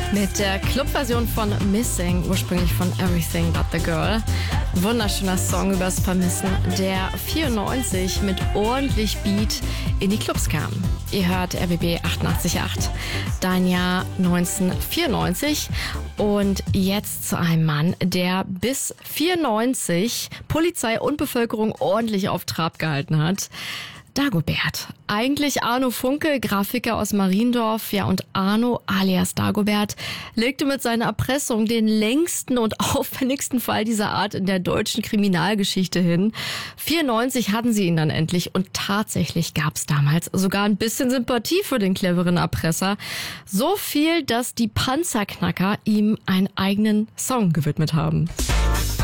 Mit der Clubversion von Missing, ursprünglich von Everything But The Girl. Wunderschöner Song übers Vermissen, der 94 mit ordentlich Beat in die Clubs kam. Ihr hört RBB 88.8, dein Jahr 1994. Und jetzt zu einem Mann, der bis 94 Polizei und Bevölkerung ordentlich auf Trab gehalten hat. Dagobert. Eigentlich Arno Funke, Grafiker aus Mariendorf. Ja, und Arno alias Dagobert legte mit seiner Erpressung den längsten und aufwendigsten Fall dieser Art in der deutschen Kriminalgeschichte hin. 94 hatten sie ihn dann endlich und tatsächlich gab es damals sogar ein bisschen Sympathie für den cleveren Erpresser. So viel, dass die Panzerknacker ihm einen eigenen Song gewidmet haben.